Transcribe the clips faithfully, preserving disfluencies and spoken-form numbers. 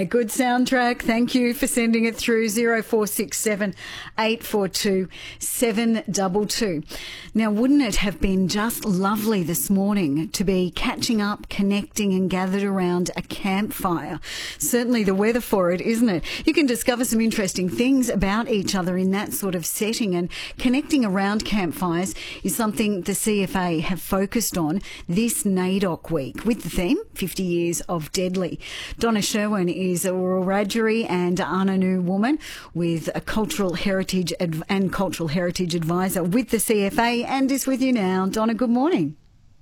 good soundtrack. Thank you for sending it through zero four six seven eight four two seven two two. Now, wouldn't it have been just lovely this morning to be catching up, connecting and gathered around a campfire? Certainly the weather for it, isn't it? You can discover some interesting things about each other in that sort of setting, and connecting around campfires is something the C F A have focused on this NAIDOC week with the theme fifty years of Deadly. Donna Sherwin is a Wiradjuri and Anangu woman with a cultural heritage adv- and cultural heritage advisor with the C F A and is with you now. Donna, good morning.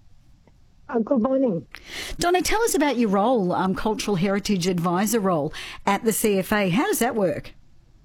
Uh, good morning. Donna, tell us about your role, um, cultural heritage advisor role at the C F A. How does that work?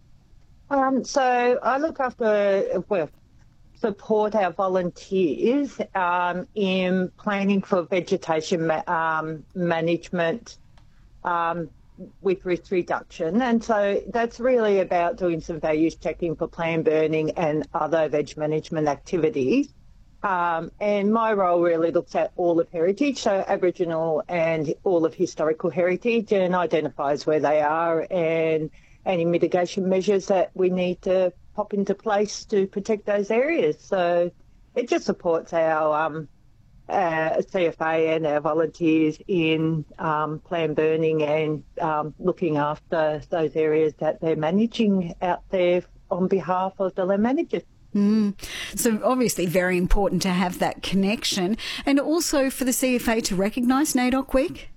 Um, so I look after, well, support our volunteers um, in planning for vegetation ma- um, management um, with risk reduction. And so that's really about doing some values checking for plan burning and other veg management activities. Um, and my role really looks at all of heritage, so Aboriginal and all of historical heritage, and identifies where they are and any mitigation measures that we need to pop into place to protect those areas. So it just supports our um, uh, C F A and our volunteers in um, plan burning and um, looking after those areas that they're managing out there on behalf of the land managers. Mm. So obviously very important to have that connection, and also for the C F A to recognise NAIDOC Week.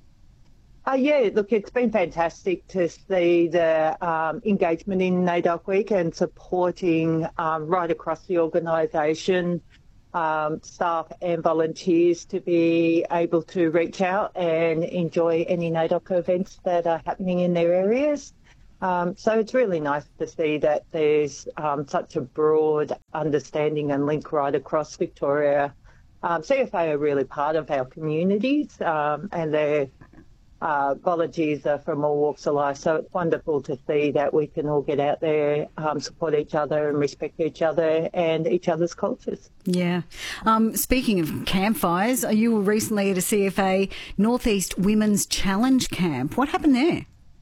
Uh, yeah, look, it's been fantastic to see the um, engagement in NAIDOC Week and supporting um, right across the organisation, um, staff and volunteers to be able to reach out and enjoy any NAIDOC events that are happening in their areas. Um, so it's really nice to see that there's um, such a broad understanding and link right across Victoria. Um, C F A are really part of our communities um, and their uh, volunteers are from all walks of life. So it's wonderful to see that we can all get out there, um, support each other and respect each other and each other's cultures. Yeah. Um, speaking of campfires, you were recently at a C F A Northeast Women's Challenge Camp. What happened there?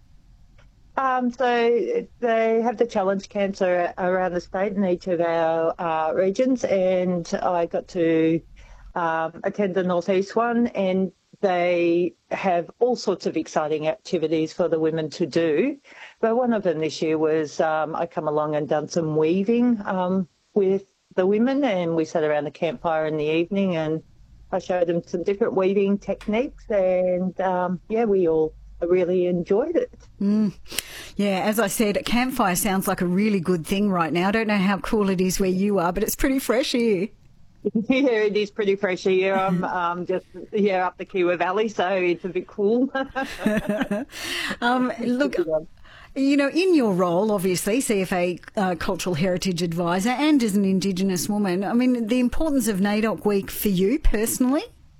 Um, so they have the challenge camps around the state in each of our uh, regions, and I got to um, attend the Northeast one, and they have all sorts of exciting activities for the women to do. But one of them this year was um, I come along and done some weaving um, with the women, and we sat around the campfire in the evening and I showed them some different weaving techniques, and um, yeah, we all I really enjoyed it. Mm. Yeah, as I said, a campfire sounds like a really good thing right now. I don't know how cool it is where you are, but it's pretty fresh here. Yeah, it is pretty fresh here. I'm um, just here up the Kiwa Valley, so it's a bit cool. um, look, you know, in your role, obviously, C F A uh, Cultural Heritage Advisor and as an Indigenous woman, I mean, the importance of NAIDOC Week for you personally?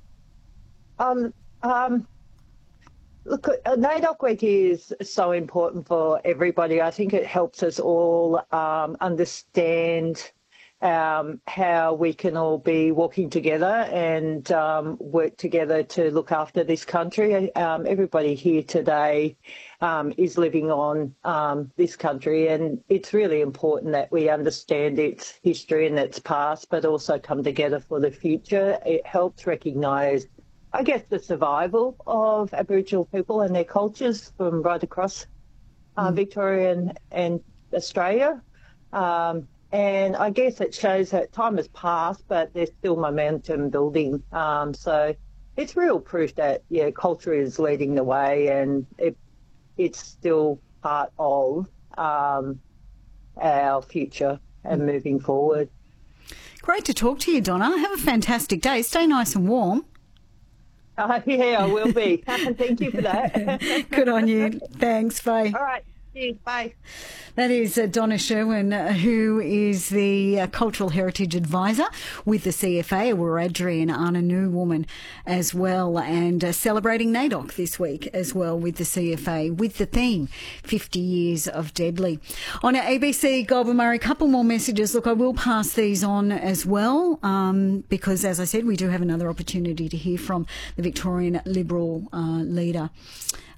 Um, um, Look, NAIDOC Week is so important for everybody. I think it helps us all um, understand um, how we can all be working together and um, work together to look after this country. Um, everybody here today um, is living on um, this country, and it's really important that we understand its history and its past, but also come together for the future. It helps recognise, I guess, the survival of Aboriginal people and their cultures from right across uh, mm. Victoria and, and Australia. Um, and I guess it shows that time has passed, but there's still momentum building. Um, so it's real proof that, yeah, culture is leading the way, and it, it's still part of um, our future and mm. moving forward. Great to talk to you, Donna. Have a fantastic day. Stay nice and warm. Uh, yeah, I will be. Thank you for that. Good on you. Thanks. Bye. All right. Cheers. Bye. That is uh, Donna Sherwin, uh, who is the uh, Cultural Heritage Advisor with the C F A, a Wiradjuri and Anangu woman as well, and uh, celebrating NAIDOC this week as well with the C F A, with the theme fifty years of Deadly. On our A B C Goulburn Murray, a couple more messages. Look, I will pass these on as well um, because, as I said, we do have another opportunity to hear from the Victorian Liberal uh, leader.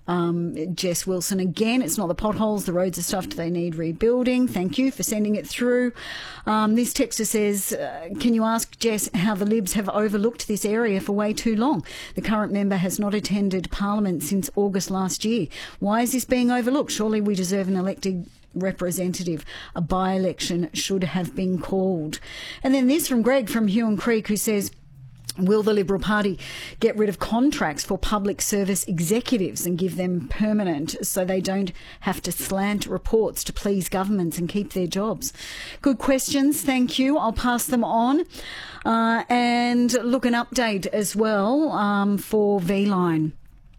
Um, Jess Wilson again, it's not the potholes, the roads are stuffed, they need rebuilding. Thank you for sending it through. Um, this texter says, uh, can you ask Jess how the Libs have overlooked this area for way too long? The current member has not attended Parliament since August last year. Why is this being overlooked? Surely we deserve an elected representative. A by-election should have been called. And then this from Greg from Huon Creek, who says, will the Liberal Party get rid of contracts for public service executives and give them permanent so they don't have to slant reports to please governments and keep their jobs? Good questions, thank you. I'll pass them on. Uh, and look, an update as well um, for V-Line.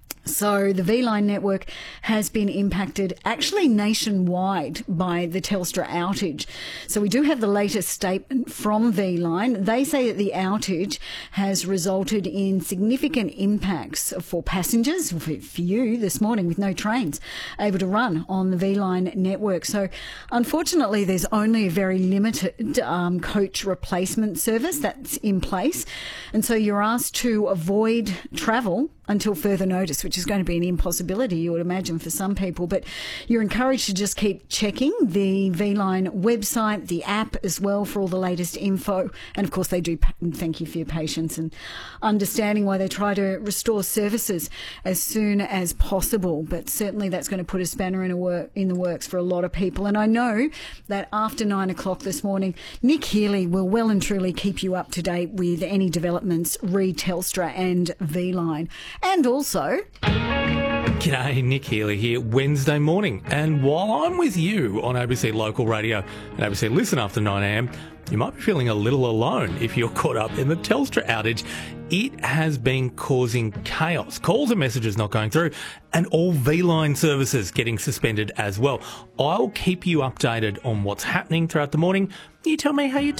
So the V-Line network has been impacted actually nationwide by the Telstra outage. So we do have the latest statement from V-Line. They say that the outage has resulted in significant impacts for passengers, for you this morning with no trains able to run on the V-Line network. So unfortunately there's only a very limited um, coach replacement service that's in place. And so you're asked to avoid travel until further notice, which is going to be an impossibility, you would imagine, for some people. But you're encouraged to just keep checking the V-Line website, the app as well, for all the latest info. And, of course, they do thank you for your patience and understanding why they try to restore services as soon as possible. But certainly that's going to put a spanner in, a work, in the works for a lot of people. And I know that after nine o'clock this morning, Nick Healy will well and truly keep you up to date with any developments re Telstra and V-Line. And also... G'day, Nick Healy here, Wednesday morning. And while I'm with you on A B C Local Radio and A B C Listen after nine a.m, you might be feeling a little alone if you're caught up in the Telstra outage. It has been causing chaos. Calls and messages not going through, and all V-Line services getting suspended as well. I'll keep you updated on what's happening throughout the morning. You tell me how you